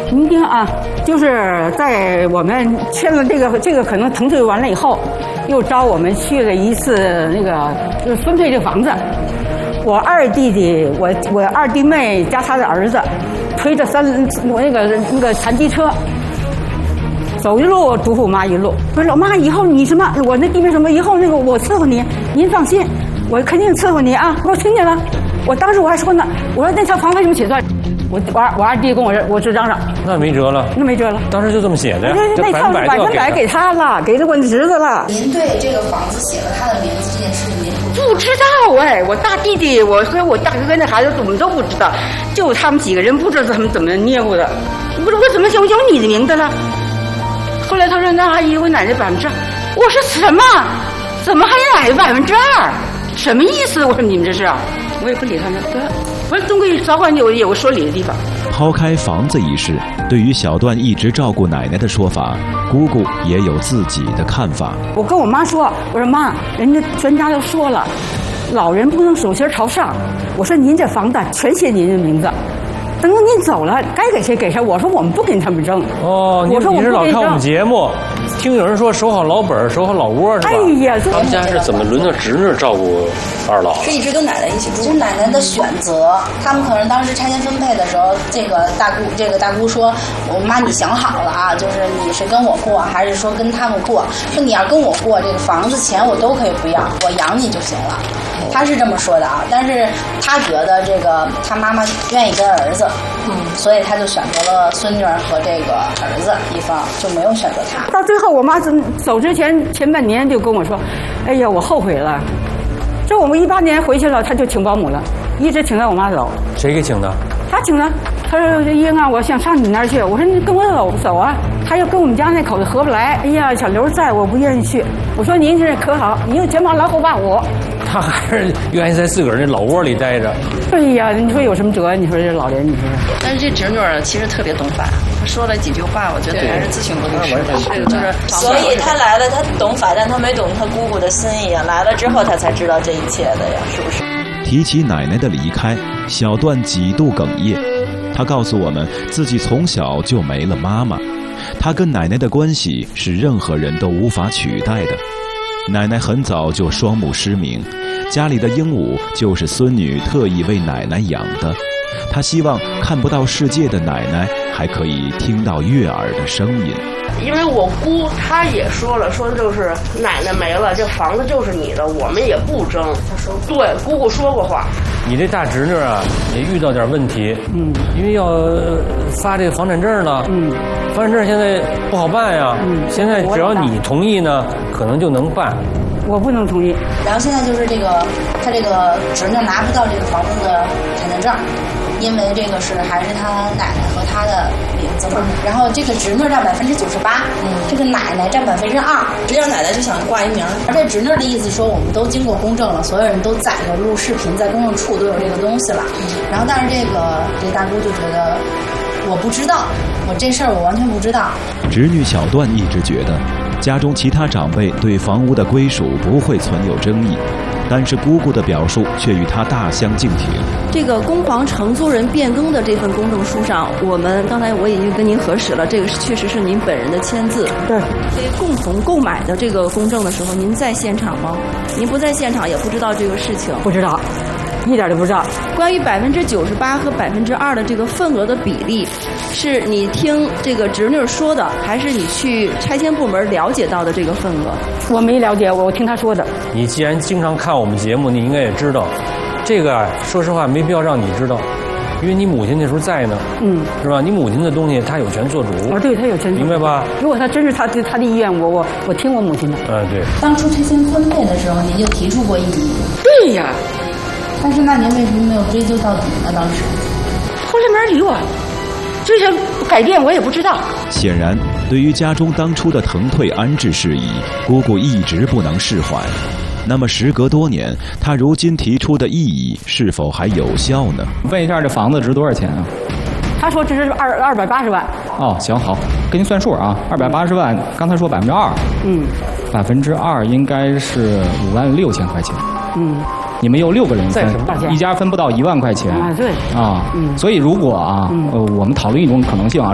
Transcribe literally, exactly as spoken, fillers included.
您听啊，就是在我们签了这个这个可能腾退完了以后，又招我们去了一次那个就是分配这房子。我二弟弟，我我二弟妹加他的儿子，推着三我那个那个残疾车，走一路嘱咐我妈一路，说老妈以后你什么，我那弟妹什么以后那个我伺候你，您放心，我肯定伺候你啊。我听见了，我当时我还说呢，我说那套房为什么写算？我我二我二弟跟我我这嚷嚷， 那没辙了， 那没辙了， 当时就这么写的呀， 那套百分百给他了，给了我侄子了。 您对这个房子写了他的名字这件事情，您不知道哎，我大弟弟，我和我大哥哥那孩子怎么都不知道，就他们几个人不知道他们怎么捏过的，不是我怎么有有你的名字了？后来他说那还以为奶奶百分之二，我说什么？怎么还有奶奶百分之二？什么意思？我说你们这是，我也不理他们，得，反正总归早晚有有个说理的地方。 抛开房子一事，对于小段一直照顾奶奶的说法，姑姑也有自己的看法。 我跟我妈说，我说妈，人家专家都说了，老人不能手心朝上。我说您这房子全写您的名字，等您走了，该给谁给谁。我说我们不跟他们争。 哦， 我说你是老看我们节目，听有人说守好老本，守好老窝是吧？ 哎呀， 他们家是怎么轮到侄女照顾二老？ 是一直跟奶奶一起住，是奶奶的选择。他们可能当时拆迁分配的时候，这个大姑这个大姑说：“我妈，你想好了啊，就是你是跟我过，还是说跟他们过？说你要跟我过，这个房子钱我都可以不要，我养你就行了。”他是这么说的啊，但是他觉得这个他妈妈愿意跟儿子，嗯，所以他就选择了孙女儿和这个儿子一方，就没有选择他。 到最后，我妈走之前前半年就跟我说：“哎呀，我后悔了。”这我们一八年回去了，他就请保姆了，一直请到我妈走。 谁给请的？ 他请的。他说：“英啊，我想上你那儿去。”我说：“你跟我走走啊。”他又跟我们家那口子合不来。哎呀，小刘在，我不愿意去。我说：“您这可好，您又前怕狼后怕虎。” 他还是愿意在自个儿那老窝里待着。 哎呀，你说有什么辙？你说这老人，你说。 但是这侄女儿其实特别懂法，她说了几句话，我觉得还是咨询过律师的。这个就是， 所以她来了，她懂法，但她没懂她姑姑的心意啊。来了之后，她才知道这一切的呀，是不是？ 提起奶奶的离开，小段几度哽咽。她告诉我们，自己从小就没了妈妈，她跟奶奶的关系是任何人都无法取代的。奶奶很早就双目失明，家里的鹦鹉就是孙女特意为奶奶养的。她希望看不到世界的奶奶还可以听到悦耳的声音。 因为我姑她也说了，说就是奶奶没了，这房子就是你的，我们也不争。她说对，姑姑说过话。 你这大侄女啊，也遇到点问题，嗯，因为要发这个房产证了，嗯，房产证现在不好办呀，嗯，现在只要你同意呢，可能就能办。 我不能同意。 然后现在就是这个，他这个侄女拿不到这个房子的产权证，因为这个是还是他奶奶和他的名字嘛。然后这个侄女占百分之九十八，嗯，这个奶奶占百分之二。 实际上奶奶就想挂一名。 而这侄女的意思说，我们都经过公证了，所有人都载着录视频，在公证处都有这个东西了。然后但是这个这个大姑就觉得，我不知道，我这事儿我完全不知道。 侄女小段一直觉得，家中其他长辈对房屋的归属不会存有争议，但是姑姑的表述却与她大相径庭。 这个公房承租人变更的这份公证书上，我们刚才我已经跟您核实了，这个确实是您本人的签字。 对， 这共同购买的这个公证的时候，您在现场吗？您不在现场，也不知道这个事情。 不知道。一点都不知道。 关于百分之九十八和百分之二的这个份额的比例，是你听这个侄女说的，还是你去拆迁部门了解到的这个份额？ 我没了解，我听他说的。 你既然经常看我们节目，你应该也知道，这个啊，说实话没必要让你知道。因为你母亲那时候在呢，嗯，是吧？你母亲的东西，她有权做主。 啊，对，她有权， 明白吧？ 如果她真是她的她的意愿，我我我听我母亲的。 嗯，对。 当初拆迁分配的时候，您就提出过异议。 对呀。 但是那您为什么没有追究到底呢？当时， 后来没人理我，这些改变我也不知道。 显然，对于家中当初的腾退安置事宜，姑姑一直不能释怀。那么时隔多年，她如今提出的异议是否还有效呢？ 问一下，这房子值多少钱啊？ 他说这是二二百八十万。 哦，行好，给您算数啊，二百八十万。刚才说百分之二，嗯，百分之二应该是五万六千块钱。嗯。你们有六个人分，一家分不到一万块钱啊，对啊，嗯，所以如果啊，嗯、呃，我们讨论一种可能性啊，